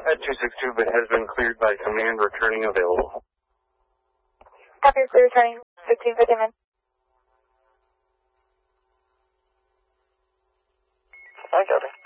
At 262, but has been cleared by command, returning available. Copy, clear returning 1550 min. I got it.